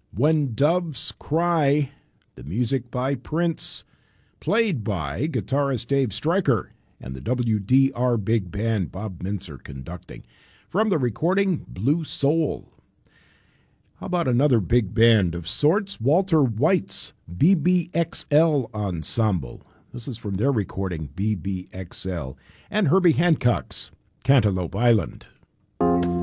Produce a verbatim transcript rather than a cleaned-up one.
When Doves Cry, the music by Prince, played by guitarist Dave Stryker and the W D R Big Band, Bob Mintzer conducting. From the recording, Blue Soul. How about another big band of sorts? Walter White's B B X L Ensemble. This is from their recording, B B X L. And Herbie Hancock's Cantaloupe Island.